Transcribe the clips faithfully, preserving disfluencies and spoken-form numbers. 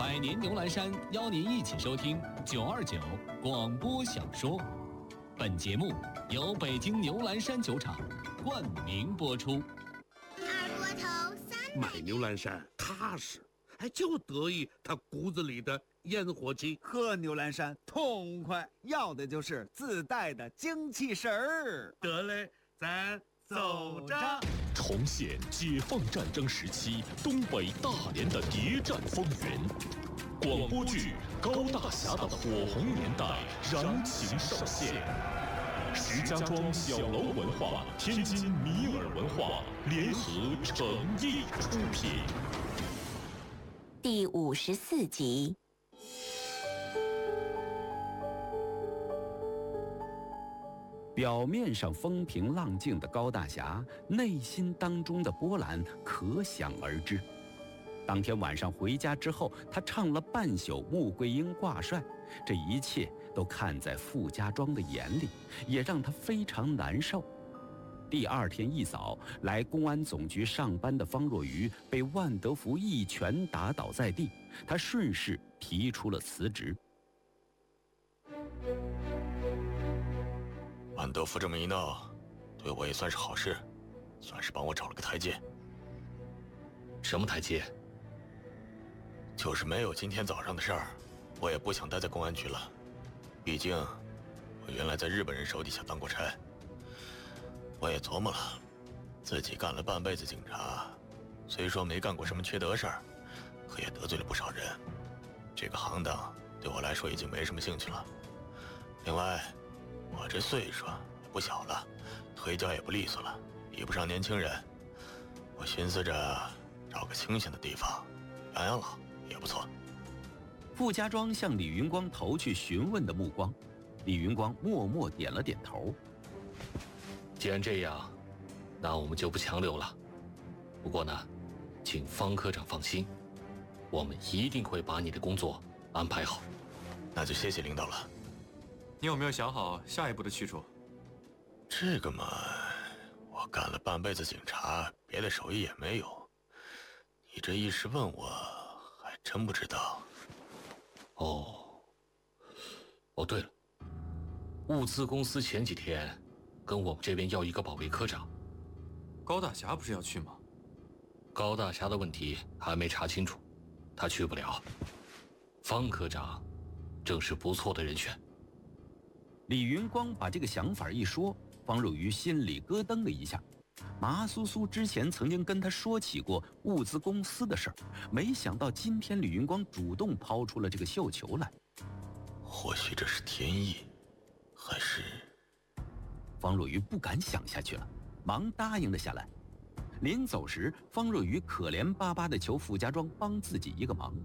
百年牛栏山邀您一起收听九二九广播小说。本节目由北京牛栏山酒厂冠名播出。 二锅头三买牛栏山踏实，还就得意他骨子里的烟火气。 喝牛栏山痛快，要的就是自带的精气神儿。 得嘞，咱走着。 重现解放战争时期东北大连的谍战风云，广播剧《高大侠的火红年代》燃情上线。石家庄小楼文化、天津米尔文化联合诚意出品。 第五十四集。 表面上风平浪静的高大侠，内心当中的波澜可想而知。当天晚上回家之后，他唱了半宿《穆桂英挂帅》，这一切都看在傅家庄的眼里，也让他非常难受。第二天一早，来公安总局上班的方若愚被万德福一拳打倒在地，他顺势提出了辞职。 万德福这么一闹，对我也算是好事，算是帮我找了个台阶。 什么台阶？ 就是没有今天早上的事儿，我也不想待在公安局了。毕竟我原来在日本人手底下当过差，我也琢磨了，自己干了半辈子警察，虽说没干过什么缺德事儿，可也得罪了不少人。这个行当对我来说已经没什么兴趣了。另外我这岁数也不小了，腿脚也不利索了，比不上年轻人。我寻思着找个清闲的地方养养老也不错。 傅家庄向李云光投去询问的目光，李云光默默点了点头。 既然这样，那我们就不强留了。不过呢，请方科长放心，我们一定会把你的工作安排好。 那就谢谢领导了。 你有没有想好下一步的去处？ 这个嘛，我干了半辈子警察，别的手艺也没有。你这一时问我，还真不知道。 哦，哦对了，物资公司前几天跟我们这边要一个保卫科长。 高大侠不是要去吗？ 高大侠的问题还没查清楚，他去不了。方科长正是不错的人选。 李云光把这个想法一说，方若愚心里咯噔了一下。麻苏苏之前曾经跟他说起过物资公司的事儿，没想到今天李云光主动抛出了这个绣球来。 或许这是天意，还是…… 方若愚不敢想下去了，忙答应了下来。临走时，方若愚可怜巴巴地求傅家庄帮自己一个忙。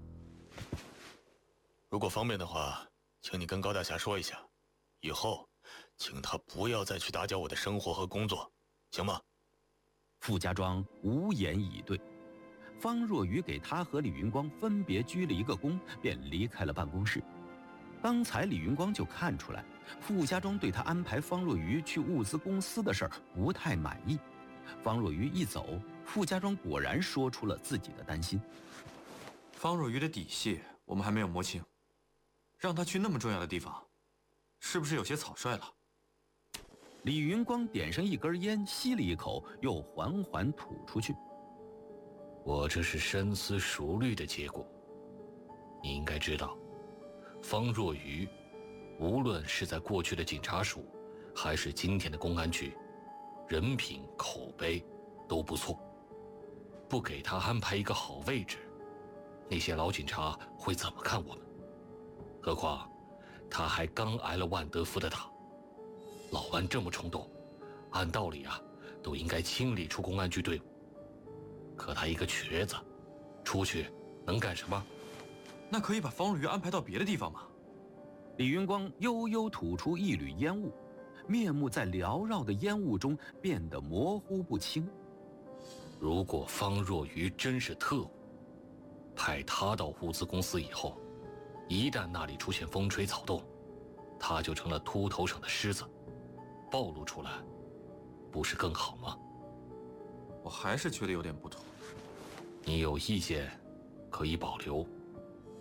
如果方便的话，请你跟高大侠说一下，以后请他不要再去打搅我的生活和工作，行吗？ 傅家庄无言以对。方若愚给他和李云光分别鞠了一个躬，便离开了办公室。刚才李云光就看出来，傅家庄对他安排方若愚去物资公司的事儿不太满意。方若愚一走，傅家庄果然说出了自己的担心。 方若愚的底细我们还没有摸清，让他去那么重要的地方，是不是有些草率了？ 李云光点上一根烟，吸了一口，又缓缓吐出去。 我这是深思熟虑的结果。你应该知道，方若愚无论是在过去的警察署，还是今天的公安局，人品口碑都不错。不给他安排一个好位置，那些老警察会怎么看我们？何况他还刚挨了万德福的打。老万这么冲动，按道理啊，都应该清理出公安局队伍。可他一个瘸子，出去能干什么？ 那可以把方若愚安排到别的地方吗？ 李云光悠悠吐出一缕烟雾，面目在缭绕的烟雾中变得模糊不清。 如果方若愚真是特务，派他到物资公司以后，一旦那里出现风吹草动，他就成了秃头省的狮子，暴露出来，不是更好吗？ 我还是觉得有点不妥。 你有意见可以保留，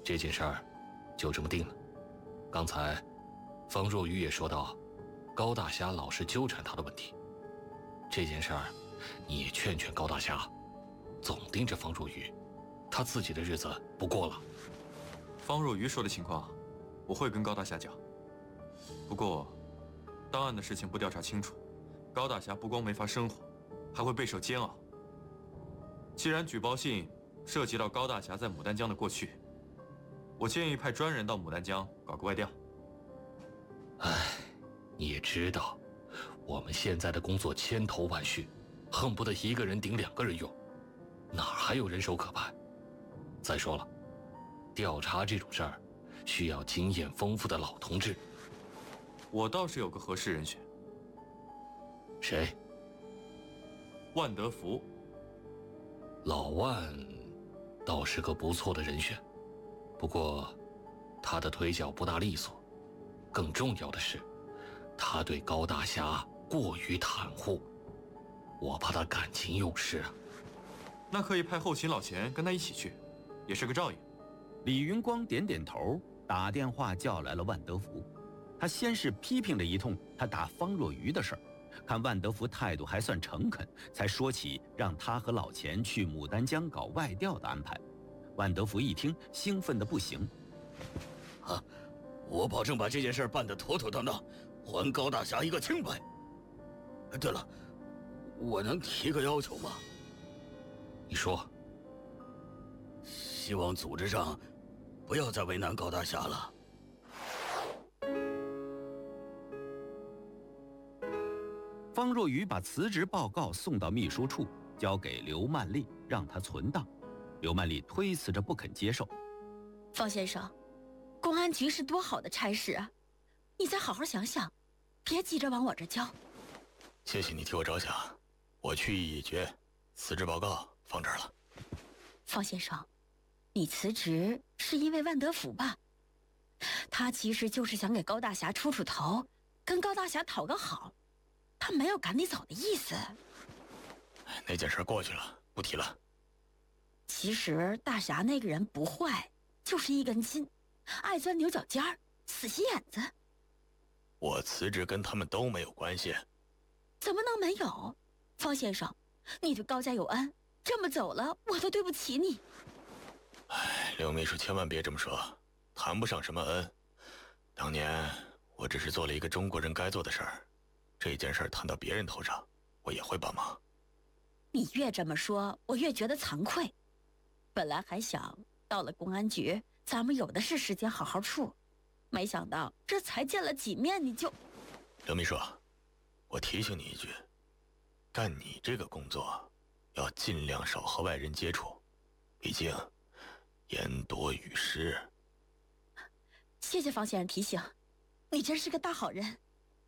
这件事儿就这么定了。刚才方若愚也说到，高大侠老是纠缠他的问题。这件事儿，你也劝劝高大侠，总盯着方若愚，他自己的日子不过了。 方若愚说的情况，我会跟高大侠讲。不过，档案的事情不调查清楚，高大侠不光没法生活，还会备受煎熬。既然举报信涉及到高大侠在牡丹江的过去，我建议派专人到牡丹江搞个外调。 唉，你也知道，我们现在的工作千头万绪，恨不得一个人顶两个人用，哪还有人手可派？再说了，调查这种事儿，需要经验丰富的老同志。 我倒是有个合适人选。 谁？ 万德福。 老万倒是个不错的人选，不过他的腿脚不大利索，更重要的是，他对高大侠过于袒护，我怕他感情用事啊。 那可以派后勤老钱跟他一起去，也是个照应。 李云光点点头，打电话叫来了万德福。他先是批评了一通他打方若愚的事儿，看万德福态度还算诚恳，才说起让他和老钱去牡丹江搞外调的安排。万德福一听，兴奋得不行。 啊，我保证把这件事办得妥妥当当，还高大侠一个清白。对了，我能提个要求吗？ 你说。 希望组织上不要再为难高大侠了。 方若愚把辞职报告送到秘书处，交给刘曼丽，让他存档。刘曼丽推辞着不肯接受。 方先生，公安局是多好的差事啊，你再好好想想，别急着往我这交。 谢谢你替我着想，我去意已决，辞职报告放这儿了。 方先生，你辞职是因为万德福吧？他其实就是想给高大侠出出头，跟高大侠讨个好，他没有赶你走的意思。 那件事过去了，不提了。 其实大侠那个人不坏，就是一根筋，爱钻牛角尖儿，死心眼子。 我辞职跟他们都没有关系。 怎么能没有？方先生，你对高家有恩，这么走了，我都对不起你。 哎，刘秘书千万别这么说，谈不上什么恩。当年我只是做了一个中国人该做的事儿，这件事摊到别人头上，我也会帮忙。 你越这么说，我越觉得惭愧。本来还想到了公安局，咱们有的是时间好好处，没想到这才见了几面你就…… 刘秘书，我提醒你一句，干你这个工作，要尽量少和外人接触，毕竟言多语失。 谢谢方先生提醒，你真是个大好人。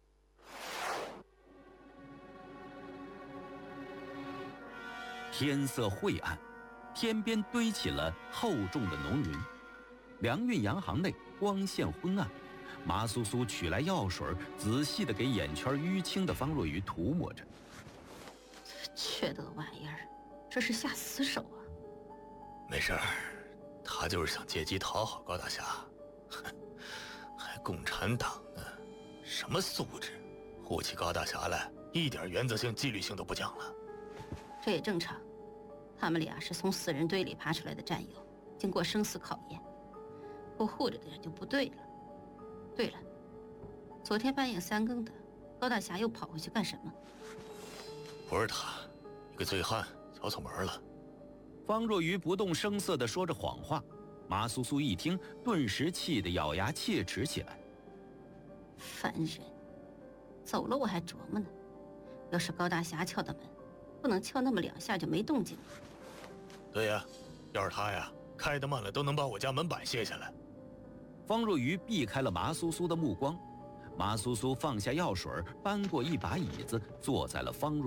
天色晦暗，天边堆起了厚重的浓云，粮运洋行内光线昏暗。麻苏苏取来药水，仔细地给眼圈淤青的方若愚涂抹着。 缺德玩意儿，这是下死手啊！ 没事儿，他就是想借机讨好高大侠。哼，还共产党呢，什么素质？护起高大侠来，一点原则性、纪律性都不讲了。 这也正常，他们俩是从死人堆里爬出来的战友，经过生死考验，不护着的人就不对了。对了，昨天半夜三更的，高大侠又跑回去干什么？ 不是他，一个醉汉走错门了。 方若愚不动声色地说着谎话，麻苏苏一听，顿时气得咬牙切齿起来。 烦人！走了我还琢磨呢，要是高大侠敲的门，不能敲那么两下就没动静了。 对呀，要是他呀，开得慢了都能把我家门板卸下来。 方若愚避开了麻苏苏的目光，麻苏苏放下药水，搬过一把椅子，坐在了方若